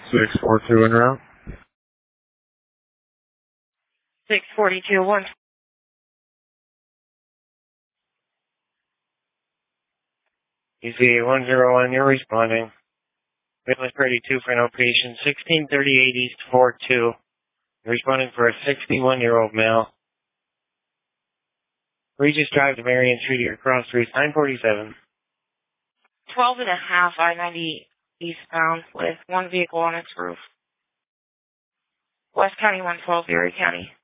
642 en route. 642, 1. ECA 101, you're responding. Witness 32 for no patient. 1638 East 42. You're responding for a 61-year-old male. Regis Drive to Marion Street, your cross street, 947. 12 and a half I-90 eastbound with one vehicle on its roof. West County 112, Erie County.